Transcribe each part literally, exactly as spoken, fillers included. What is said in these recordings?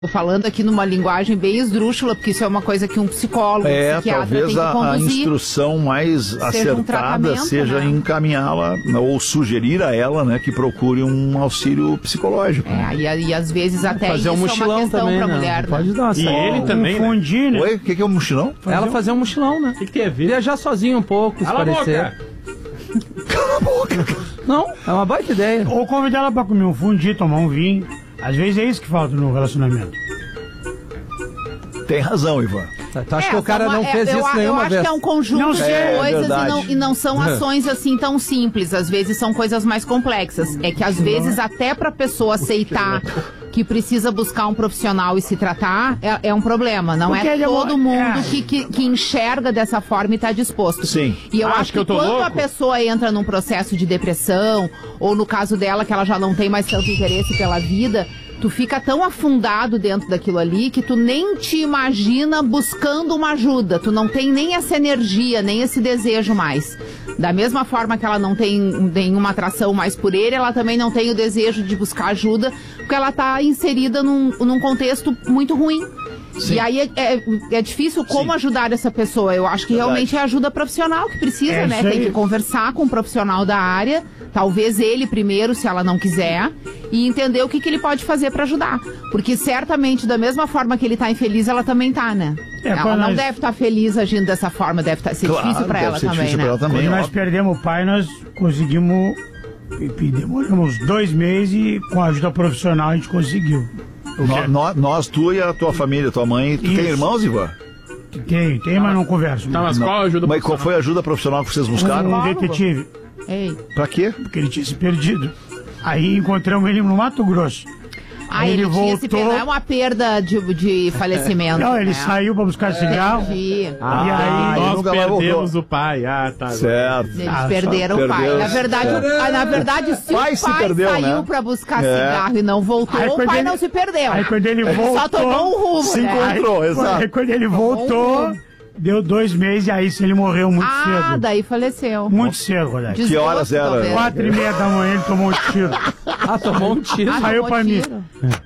Tô falando aqui numa linguagem bem esdrúxula, porque isso é uma coisa que um psicólogo, é, um psiquiatra tem que talvez a, a instrução mais seja acertada um seja né? encaminhá-la ou sugerir a ela, né, que procure um auxílio psicológico. É, e, e às vezes até fazer isso um mochilão é uma questão também, pra né? mulher. Pode né? dar. E ele também, Confundir, né? Oi, o que, que é um mochilão? Fazer Ela um... fazer um mochilão, né? O que, que tem a ver? Viajar sozinho um pouco, Cala se parecer. a boca! Cala a boca! Não, é uma baita ideia. Ou convidar ela pra comer um fundi, tomar um vinho. Às vezes é isso que falta no relacionamento. Tem razão, Ivan. Tu acha É, que o cara uma- não fez eu, isso eu nenhuma acho vez? que é um conjunto Não de sei, é coisas e verdade. não, e não são ações assim tão simples. Às vezes são coisas mais complexas. É que às vezes até pra pessoa aceitar que precisa buscar um profissional e se tratar é, é um problema. Não Porque é ele é todo uma- mundo é. que, que, que enxerga dessa forma e tá disposto. Sim. E eu Acha acho que eu que, tô quando louco? a pessoa entra num processo de depressão, ou no caso dela que ela já não tem mais tanto interesse pela vida, tu fica tão afundado dentro daquilo ali que tu nem te imagina buscando uma ajuda. Tu não tem nem essa energia, nem esse desejo mais. Da mesma forma que ela não tem nenhuma atração mais por ele, ela também não tem o desejo de buscar ajuda, porque ela tá inserida num, num contexto muito ruim. Sim. E aí é, é, é difícil como Sim. ajudar essa pessoa. Eu acho que Verdade. realmente é ajuda profissional que precisa, É né? isso Tem aí. que conversar com um profissional da área, talvez ele primeiro, se ela não quiser, e entender o que, que ele pode fazer pra ajudar. Porque certamente, da mesma forma que ele tá infeliz, ela também tá, né? É, ela quando não nós- deve estar feliz agindo dessa forma, deve tá, ser Claro, difícil pra deve ela ser também, difícil né? pra ela também, Quando nós ó. perdemos o pai, nós conseguimos. E, e demoramos dois meses e com a ajuda profissional a gente conseguiu. No- no- nós, tu e a tua família, tua mãe, tu Isso. tem irmãos, Ivan? Tem, tem, mas não converso. Tá, mas Não. qual ajuda Mas qual profissional? foi a ajuda profissional que vocês buscaram? Um detetive, Ei. Pra quê? porque ele tinha se perdido. Aí encontramos ele no Mato Grosso. Ah, Aí ele, ele tinha esse voltou- não é uma perda de, de falecimento. Não, ele né? saiu pra buscar cigarro. Entendi. Ah, E aí, nós nunca mais perdemos o pai. Ah, tá. Certo. Eles Ah, perderam só o pai. perdeu. Na verdade, o- ah, na verdade, se Pai o se pai perdeu, saiu né? pra buscar É. cigarro e não voltou, Aí o quando pai ele- não se perdeu. Aí quando ele Ele voltou. só tomou um rumo, se né? encontrou. Aí, Exato. aí quando ele voltou, Tomou um deu dois meses e aí sim, ele morreu muito Ah, cedo. daí faleceu. Muito cedo, Rodaica. Desgosto, Que horas era? talvez. Quatro e meia da manhã ele tomou um tiro. Ah, tomou um tiro. Ah, Saiu tomou pra mim. tiro.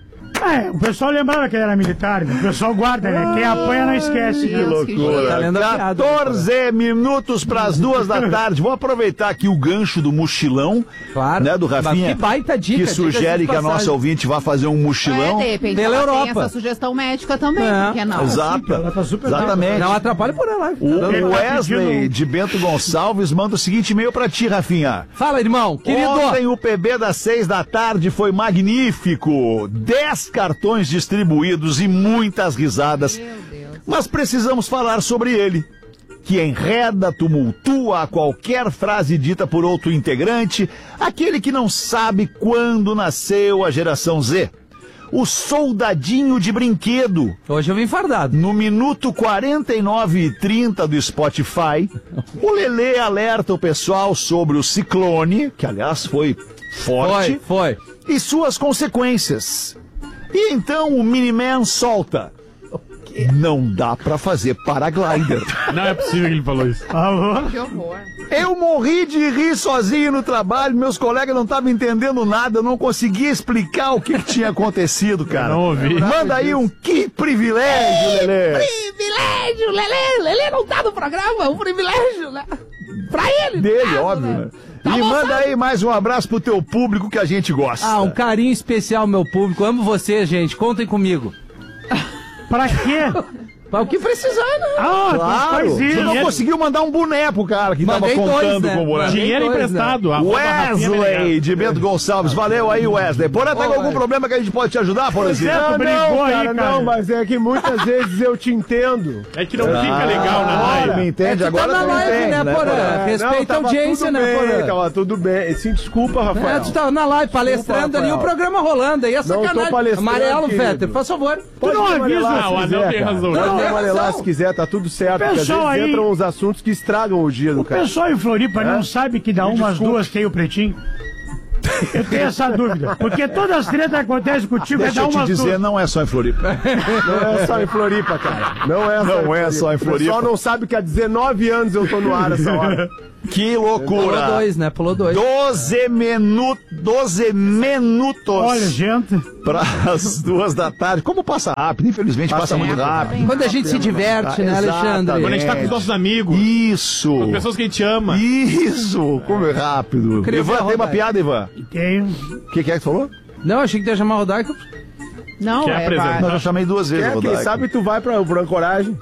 É, o pessoal lembrava que ele era militar, o pessoal guarda, né? Quem apanha não esquece. Deus, né? que Loucura. Tá lendo a piada, quatorze minutos para as duas da tarde. Vou aproveitar aqui o gancho do mochilão, Claro. né, do Mas Rafinha, que baita dica, que dica sugere de que a nossa passagem. ouvinte vá fazer um mochilão. É, de repente Pela ela tem Europa. essa sugestão médica também, É. por que não? Exato. Ela tá super Exatamente. Não atrapalha por ela. O Ele tá Wesley pedindo- de Bento Gonçalves manda o seguinte e-mail pra ti, Rafinha. Fala, irmão. Querido. Ontem o P B das seis da tarde foi magnífico. Dez cartões distribuídos e muitas risadas. Meu Deus. Mas precisamos falar sobre ele, que enreda, tumultua a qualquer frase dita por outro integrante, aquele que não sabe quando nasceu a geração Z. O soldadinho de brinquedo. Hoje eu vim fardado. No minuto quarenta e nove e trinta do Spotify, o Lelê alerta o pessoal sobre o ciclone, que aliás foi forte, Foi, foi. e suas consequências. E então o Miniman solta. Não dá pra fazer paraglider. Não é possível que ele falou isso. Alô? Que horror. Eu morri de rir sozinho no trabalho, meus colegas não estavam entendendo nada, eu não conseguia explicar o que, que tinha acontecido, cara. Eu não ouvi. Manda aí um que privilégio, Lelê. Privilégio, Lelê. Lelê não tá no programa, um privilégio, né? Pra ele. Dele, no caso, óbvio, né? né? Tá E almoçando. manda aí mais um abraço pro teu público que a gente gosta. Ah, um carinho especial, meu público. Amo vocês, gente. Contem comigo. Pra quê? Para o que precisar, né? Ah, Claro, coisinha. você não conseguiu mandar um boné pro cara que Mandei tava dois, contando né? com o boné. Mandei Dinheiro dois, emprestado. a avó da Rafinha vai Wesley negar. de Bento Gonçalves, valeu aí, Wesley. Porra, tá com algum problema que a gente pode te ajudar, por exemplo? Certo, Não, brigou não, aí, cara, cara. não, mas é que muitas vezes eu te entendo. É que não fica legal na Agora live. me entende, É, tu tá agora na tu live, entende, né, né, Porã? Porã? Respeita a tava audiência, tudo né, bem, Porã? tava tudo bem. Sim, desculpa, Rafael. É, tu tá na live palestrando ali, o Rafael. programa rolando aí, é Não tô sacanagem. palestrando, Amarelo, querido. Fetter, faz favor. Pode Tu não me amarelar avisa? se Ah, o quiser, Anel tem cara. razão. Pode Não, me tem amarelar razão. se quiser, tá tudo certo. Porque às pessoal vezes aí- entram uns assuntos que estragam o dia do O cara. pessoal em Floripa não sabe que dá Me umas desculpe. duas tem o pretinho? Eu tenho essa dúvida. Porque todas as tretas acontecem contigo, é Deixa dar eu te umas dizer, duas. não é só em Floripa. Não é só em Floripa, cara. Não é só, Não em, é só em O Floripa. pessoal não sabe que há dezenove anos eu tô no ar essa hora. Que loucura. Pulou dois, né? Pulou dois. doze minutos. doze minutos. Olha, gente. Para as duas da tarde. Como passa rápido? Infelizmente passa, Passa muito rápido. rápido. Quando a gente se diverte, né, Alexandre? Quando a gente tá com os nossos amigos, Isso. com as pessoas que a gente ama. Isso. Como é rápido. Queria ver Ivan, a tem uma rodada. piada, Ivan? Tenho. O que, que é que tu falou? Não, achei que ia chamar o Rodaico. Não, Quer é... apresentar? vai- Não, eu já chamei duas vezes. É, quem Rodaico. sabe tu vai pra, pra Ancoragem.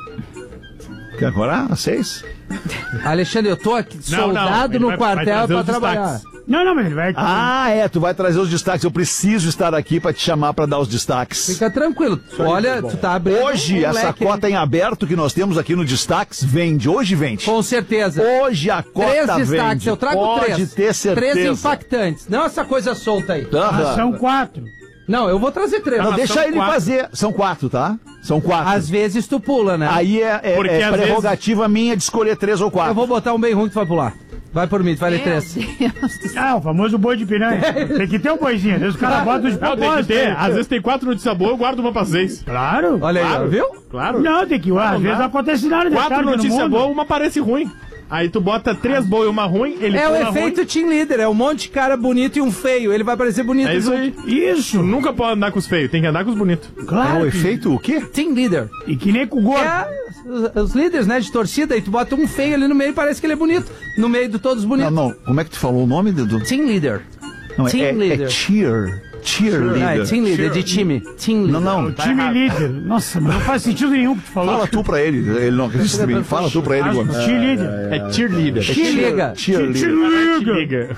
Quer agora? Às seis? Alexandre, eu tô aqui Não, não, soldado ele no vai- vai quartel trazer pra os trabalhar. destaques. Não, não, mas ele vai... Ah, é. Tu vai trazer os destaques. Eu preciso estar aqui pra te chamar pra dar os destaques. Fica tranquilo. Olha, tu tá abrindo Hoje, um essa leque, cota hein? em aberto que nós temos aqui no Destaques vende. Hoje vende. Com certeza. Hoje a cota Três destaques, vende. eu trago Pode três. ter certeza. Três impactantes. Não essa coisa solta aí. Aham. São quatro. Não, eu vou trazer três. Não, Mas deixa são ele quatro. fazer. São quatro, tá? São quatro. Às vezes tu pula, né? Aí é, é, Porque é às prerrogativa minha de escolher três ou quatro. Eu vou botar um bem ruim que tu vai pular. Vai por mim, tu vai ler Meu três. Deus do céu. Ah, o famoso boi de piranha. Tem que ter um boizinho. Às vezes os caras botam de Não, tem que propósito. ter. né? Às vezes tem quatro notícias boas, eu guardo uma pra seis. Claro. Olha aí, Claro. ó, viu? Claro. Não, tem que... Às não vezes dá. acontece nada de Quatro tarde no notícias mundo. boas, uma parece ruim. Aí tu bota três boas e uma ruim, ele É o pula efeito ruim. team leader, é um monte de cara bonito e um feio. Ele vai parecer bonito É isso junto. aí. Isso. Nunca pode andar com os feios, tem que andar com os bonitos. É Claro. o que- efeito o quê? Team leader. E que nem com o gordo. É os, os líderes, né, de torcida, e tu bota um feio ali no meio e parece que ele é bonito. No meio de todos Não, bonitos. não. Como é que tu falou o nome, Dudu? Team leader. Não, é, Team é, leader. é cheer. Cheerleader. Ah, é team leader, de time. Team leader. Não, não. O time líder. Nossa, mas não faz sentido nenhum o que tu falou. Fala tu pra ele. Ele não acredita em mim. Fala tu pra ele, Ah, Gomes. time líder. É cheerleader. Te liga. Cheerleader. Liga. Liga.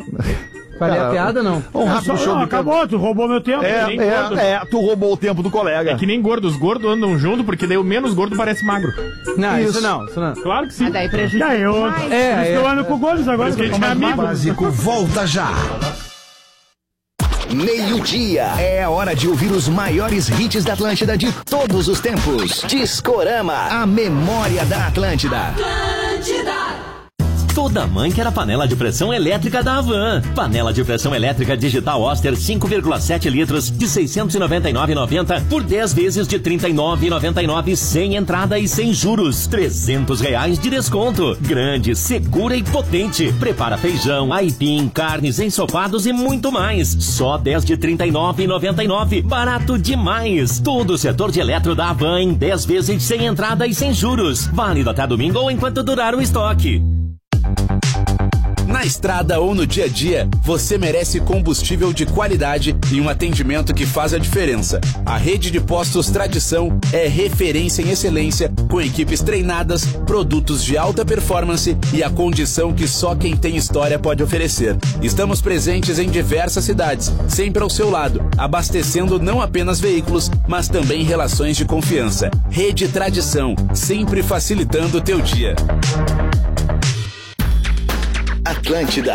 Falei a piada, não? Um rápido Só, show não, de acabou, tu roubou meu tempo. É, nem gordo. é, é, tu roubou o tempo do colega. É que nem gordo, os gordos andam junto, porque daí o menos gordo parece magro. Não, isso, Isso. não, isso não. Claro que sim. Mas daí prejudica. Já eu, demais. por É, isso que é. eu ando com o Gomes agora. Por isso que a eu gente tô é mais amigo. magro. Básico volta já. Meio-dia. É a hora de ouvir os maiores hits da Atlântida de todos os tempos. Discorama, a memória da Atlântida. Toda mãe quer a panela de pressão elétrica da Havan. Panela de pressão elétrica digital Oster cinco vírgula sete litros de seiscentos e noventa e nove reais e noventa centavos por dez vezes de trinta e nove reais e noventa e nove centavos sem entrada e sem juros. trezentos reais de desconto. Grande, segura e potente. Prepara feijão, aipim, carnes, ensopados e muito mais. Só dez de trinta e nove reais e noventa e nove centavos. Barato demais. Todo o setor de eletro da Havan em dez vezes sem entrada e sem juros. Válido até domingo ou enquanto durar o estoque. Na estrada ou no dia a dia, você merece combustível de qualidade e um atendimento que faz a diferença. A rede de postos Tradição é referência em excelência, com equipes treinadas, produtos de alta performance e a condição que só quem tem história pode oferecer. Estamos presentes em diversas cidades, sempre ao seu lado, abastecendo não apenas veículos, mas também relações de confiança. Rede Tradição, sempre facilitando o teu dia. Atlântida.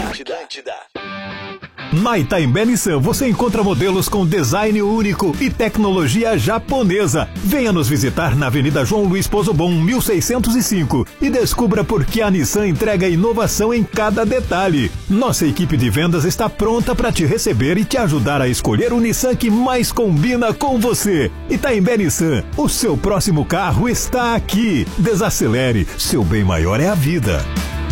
Na Itaimbé Nissan você encontra modelos com design único e tecnologia japonesa. Venha nos visitar na Avenida João Luiz Pozobon, mil seiscentos e cinco e descubra por que a Nissan entrega inovação em cada detalhe. Nossa equipe de vendas está pronta para te receber e te ajudar a escolher o Nissan que mais combina com você. Itaimbé Nissan, o seu próximo carro está aqui. Desacelere, seu bem maior é a vida.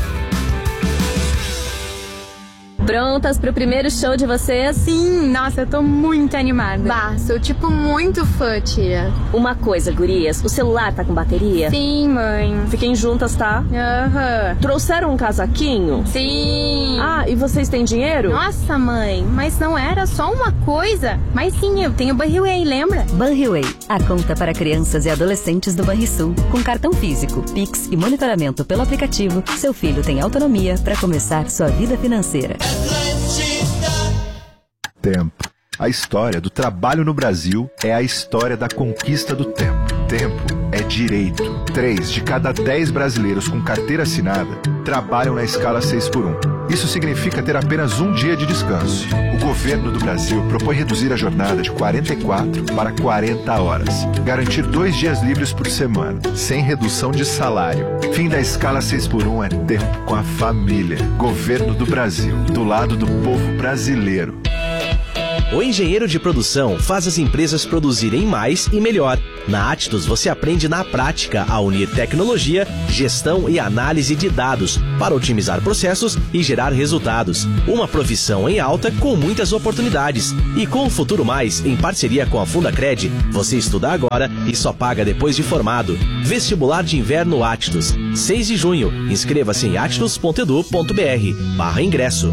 Prontas pro primeiro show de vocês? Sim, nossa, eu tô muito animada. Bah, sou tipo muito fã, tia. Uma coisa, gurias, o celular tá com bateria? Sim, mãe. Fiquem juntas, tá? Aham. Trouxeram um casaquinho? Sim. Ah, e vocês têm dinheiro? Nossa, mãe, mas não era só uma coisa. Mas sim, eu tenho Banriway, lembra? Banriway, a conta para crianças e adolescentes do Banrisul. Com cartão físico, Pix e monitoramento pelo aplicativo, seu filho tem autonomia para começar sua vida financeira. Tempo. A história do trabalho no Brasil é a história da conquista do tempo. Tempo é direito. Três de cada dez brasileiros com carteira assinada trabalham na escala seis por um. Isso significa ter apenas um dia de descanso. O governo do Brasil propõe reduzir a jornada de quarenta e quatro para quarenta horas. Garantir dois dias livres por semana, sem redução de salário. Fim da escala seis por um é tempo com a família. Governo do Brasil, do lado do povo brasileiro. O engenheiro de produção faz as empresas produzirem mais e melhor. Na Atlas você aprende na prática a unir tecnologia, gestão e análise de dados para otimizar processos e gerar resultados. Uma profissão em alta com muitas oportunidades. E com o Futuro Mais, em parceria com a Fundacred, você estuda agora e só paga depois de formado. Vestibular de Inverno Atlas, seis de junho. Inscreva-se em atlas ponto edu ponto br barra ingresso.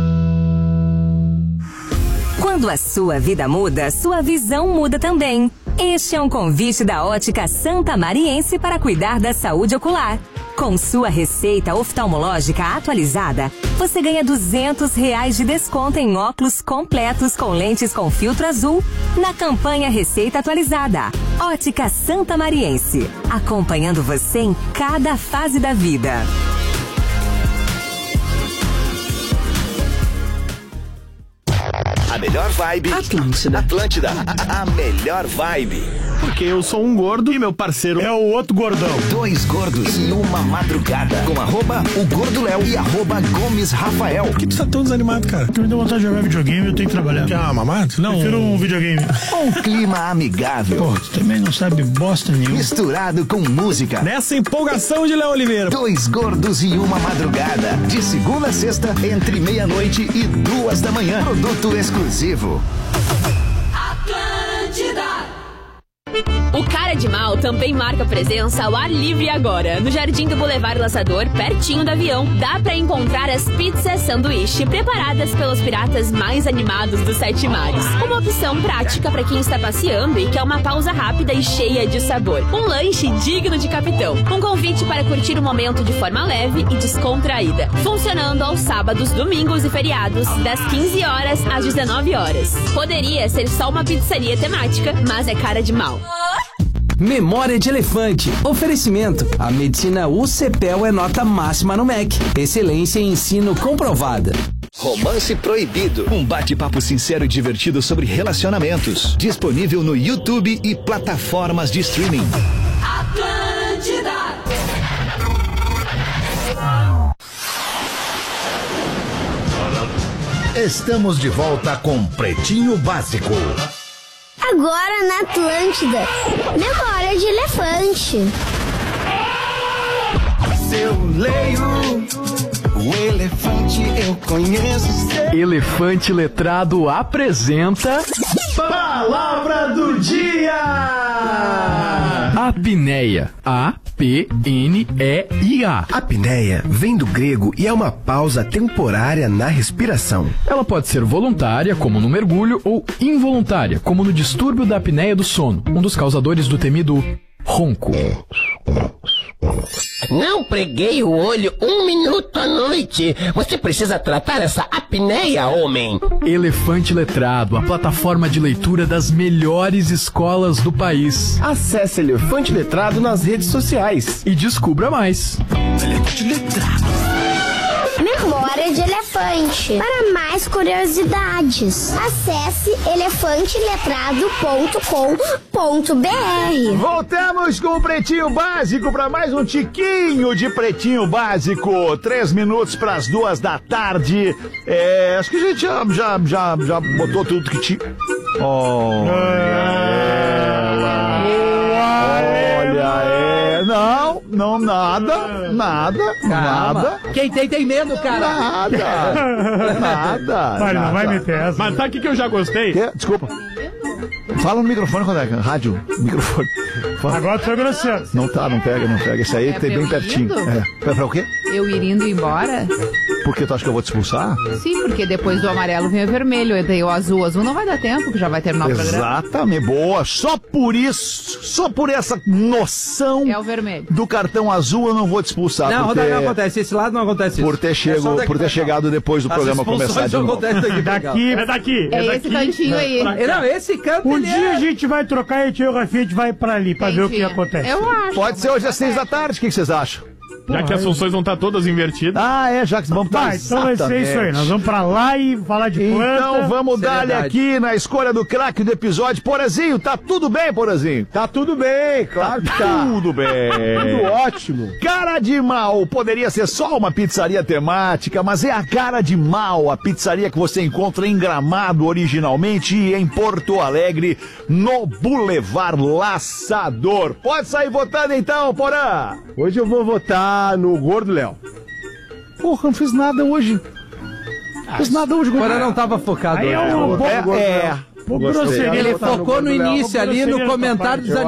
Quando a sua vida muda, sua visão muda também. Este é um convite da Ótica Santa Mariense para cuidar da saúde ocular. Com sua receita oftalmológica atualizada, você ganha duzentos reais de desconto em óculos completos com lentes com filtro azul na campanha Receita Atualizada. Ótica Santa Mariense, acompanhando você em cada fase da vida. A melhor vibe. Atlântida. Atlântida. A, a melhor vibe. Porque eu sou um gordo e meu parceiro é o outro gordão. Dois gordos e uma madrugada. Com arroba o Gordo Léo e arroba Gomes Rafael. Por que tu tá tão desanimado, cara? Tu me deu vontade de jogar videogame e eu tenho que trabalhar. Ah, mamado? Não. Prefiro um videogame. Um clima amigável. Pô, tu também não sabe bosta nenhuma. Misturado com música. Nessa empolgação de Léo Oliveira. Dois gordos e uma madrugada. De segunda a sexta, entre meia-noite e duas da manhã. Produto exclusivo. Atlântida. O Cara de Mal também marca presença ao ar livre agora. No Jardim do Boulevard Laçador, pertinho do avião, dá pra encontrar as pizzas sanduíche preparadas pelos piratas mais animados dos sete mares. Uma opção prática pra quem está passeando e quer uma pausa rápida e cheia de sabor. Um lanche digno de capitão. Um convite para curtir o momento de forma leve e descontraída. Funcionando aos sábados, domingos e feriados, das quinze horas às dezenove horas. Poderia ser só uma pizzaria temática, mas é Cara de Mal. Memória de Elefante. Oferecimento. A medicina U C P E L é nota máxima no M E C. Excelência em ensino comprovada. Romance Proibido. Um bate-papo sincero e divertido sobre relacionamentos. Disponível no YouTube e plataformas de streaming. Atlântida. Estamos de volta com Pretinho Básico. Agora na Atlântida, Memória de Elefante. Se eu leio o elefante, eu conheço. Elefante Letrado apresenta Palavra do Dia. Apneia. A P N E I A. Apneia vem do grego e é uma pausa temporária na respiração. Ela pode ser voluntária, como no mergulho, ou involuntária, como no distúrbio da apneia do sono, um dos causadores do temido ronco. Não preguei o olho um minuto à noite. Você precisa tratar essa apneia, homem. Elefante Letrado, a plataforma de leitura das melhores escolas do país. Acesse Elefante Letrado nas redes sociais e descubra mais. Elefante Letrado. Memória de Elefante. Para mais curiosidades, acesse elefante letrado ponto com ponto b r. Voltamos com o Pretinho Básico para mais um tiquinho de Pretinho Básico. Três minutos para as duas da tarde. É, acho que a gente já, já, já, já botou tudo que tinha. Olha ela. Olha é. Não, não, nada, nada, Calma. nada. Quem tem, tem medo, cara. Nada, nada. Vai, não nada. vai meter essa. Mas sabe o que, que eu já gostei? Que? Desculpa. Fala no microfone quando é, rádio, microfone. Fala. Agora tu foi grosseiro. Não tá, não pega, não pega. Isso aí É tem pra bem eu pertinho. indo? É. É pra o quê? Eu ir indo embora? Por que tu acha que eu vou te expulsar? Sim, porque depois do amarelo vem o vermelho, e daí o azul. O azul não vai dar tempo, que já vai terminar o programa. Exatamente, boa. Só por isso, só por essa noção É o vermelho. do cartão azul eu não vou te expulsar. Não, porque... Rodaica, não acontece. Esse lado não acontece isso. Por ter, chego, É só daqui por ter pra chegado cá. depois do As programa começar de não novo. acontecem daqui pra cá. Daqui, É daqui. É, É esse daqui. cantinho aí. Não, esse canto Um ele dia é... a gente vai trocar e eu e o Rafinha, a gente vai pra ali, pra ver o que Entendi. acontece. Eu acho. Pode ser hoje às seis da tarde, o que que vocês acham? Já que as funções vão estar todas invertidas. Ah, é, já que vamos estar. Tá, então vai ser isso aí. Nós vamos pra lá e falar de planta. Então vamos dar-lhe aqui na escolha do craque do episódio. Porazinho, tá tudo bem, Porazinho? Tá tudo bem, claro que tá. Tudo bem. Tudo ótimo. Cara de Mal poderia ser só uma pizzaria temática, mas é a Cara de Mal, a pizzaria que você encontra em Gramado originalmente e em Porto Alegre, no Boulevard Laçador. Pode sair votando então, Porã. Hoje eu vou votar no Gordo Léo. Porra, não fiz nada hoje. Não fiz nada hoje, Gordo. Porã não tava focado. Aí é hoje. um É, é. pouco grosseria. Ele focou no início ali, no comentário dos